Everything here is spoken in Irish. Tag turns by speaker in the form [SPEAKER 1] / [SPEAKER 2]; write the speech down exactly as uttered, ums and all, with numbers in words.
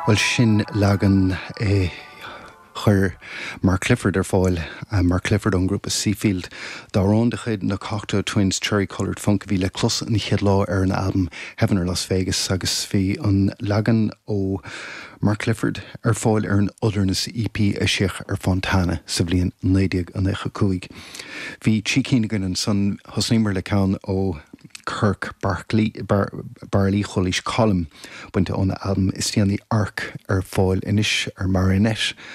[SPEAKER 1] Well sin legan é chur Mark Clifford ar fáil uh, Mark Clifford an grúpa Seafield dárán de chuid na Cocteau Twins Cherry Coloured Funk bhí le clos an chéad lá ar an album Heaven or Las Vegas agus bhí an legan ó Mark Clifford ar fáil ar an Otherness E P a seach ar Fontana sa bhliain néideag an éige cúig. Bhí Chícínigan an son hosnímar le cán ó Kirk Barkley, Bar, Barley Cholis column buinte on the album is the on the arc ar fáil inis ar Marinette